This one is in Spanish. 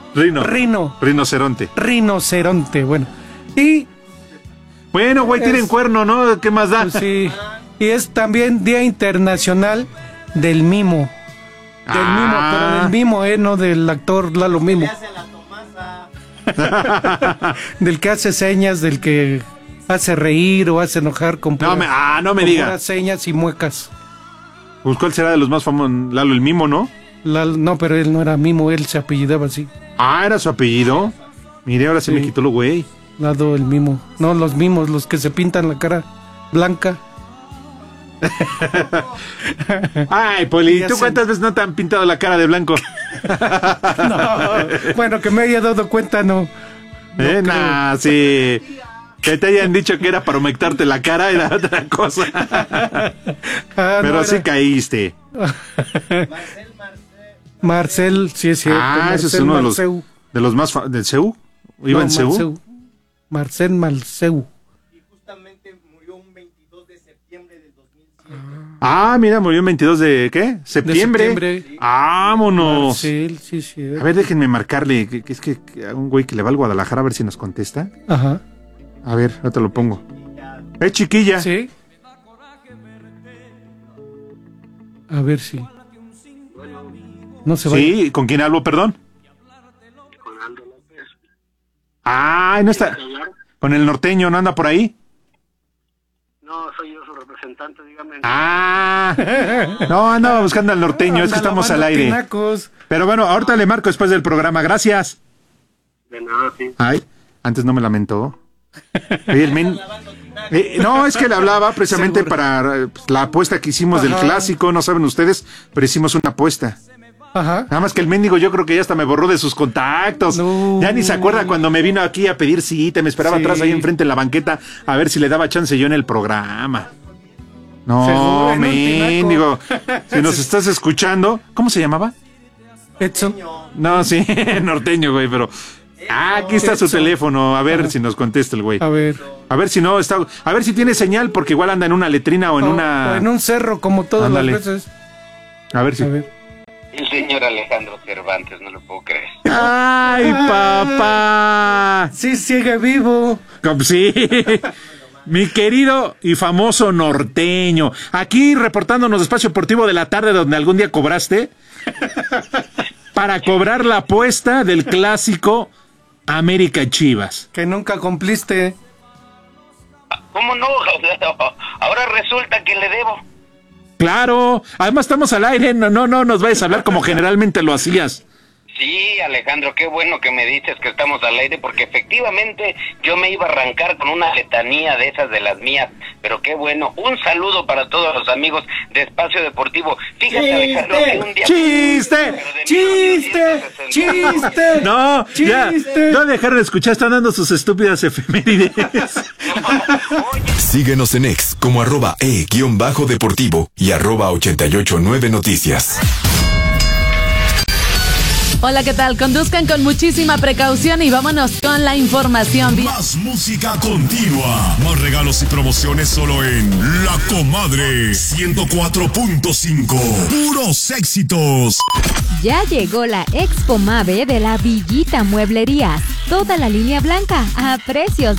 Rinoceronte. Rinoceronte, bueno. Y... Bueno, güey, tienen cuerno, ¿no? ¿Qué más da? Pues sí. Y es también Día Internacional del Mimo. Del mimo, pero del mimo, no del actor Lalo Mimo. Le hace la Tomasa. Del que hace señas, del que hace reír o hace enojar con no me diga. puras señas y muecas. Pues ¿cuál será de los más famosos? Lalo el Mimo, ¿no? No, pero él no era Mimo, él se apellidaba así. Era su apellido. Mire, ahora sí me quitó lo güey. Lado el Mimo. No, los mimos, los que se pintan la cara blanca. Ay, Poli, ¿tú cuántas veces no te han pintado la cara de blanco? No, bueno, que me haya dado cuenta, no. Sí. Que te hayan dicho que era para humectarte la cara era otra cosa. Pero sí caíste. Marcel, sí es cierto. Ese es uno de los más del CEU. ¿Iba en CEU? Marcel Malceu. Y justamente murió un 22 de septiembre del 2007. Mira, murió el 22 de ¿qué? ¿Septiembre? De septiembre. ¡Vámonos! Marcel, sí. A ver, déjenme marcarle, que es que a un güey que le va al Guadalajara a ver si nos contesta. Ajá. A ver, ahorita lo pongo. Chiquilla. Sí. A ver si. No se va. Sí, ¿con quién hablo, perdón? Con Aldo López. No está. ¿Con el norteño no anda por ahí? No, soy yo su representante, dígame. No, andaba buscando al norteño, es que estamos al aire. Tinacos. Pero bueno, ahorita le marco después del programa, gracias. De nada, sí. Antes no me lamentó. No, es que le hablaba precisamente para la apuesta que hicimos del clásico, no saben ustedes, pero hicimos una apuesta. Ajá. Nada más que el mendigo yo creo que ya hasta me borró de sus contactos. Ya ni se acuerda cuando me vino aquí a pedir cita, me esperaba atrás ahí enfrente en la banqueta a ver si le daba chance yo en el programa. No, mendigo. Si nos estás escuchando, ¿cómo se llamaba? Edson. No, sí, norteño, güey, pero... aquí está su teléfono, a ver si nos contesta el güey. A ver si no está, a ver si tiene señal, porque igual anda en una letrina o en o en un cerro, como todas las veces. A ver si. El señor Alejandro Cervantes, no lo puedo creer. ¡Ay, papá! Sí, sigue vivo. Sí. Mi querido y famoso norteño. Aquí reportándonos de Espacio Deportivo de la Tarde, donde algún día cobraste. Para cobrar la apuesta del clásico América Chivas. Que nunca cumpliste. ¿Cómo no? Ahora resulta que le debo. Claro, además estamos al aire, no nos vayas a hablar como generalmente lo hacías. Sí, Alejandro, qué bueno que me dices que estamos al aire, porque efectivamente yo me iba a arrancar con una letanía de esas de las mías, pero qué bueno. Un saludo para todos los amigos de Espacio Deportivo. Fíjate, Alejandro, que un día... ¡Chiste! No, ya, no dejaron de escuchar, están dando sus estúpidas efemérides. Síguenos en X como @e_deportivo y @889noticias. Hola, ¿qué tal? Conduzcan con muchísima precaución y vámonos con la información. Más música continua, más regalos y promociones solo en La Comadre 104.5. Puros éxitos. Ya llegó la Expo Mave de la Villita Mueblería. Toda la línea blanca a precios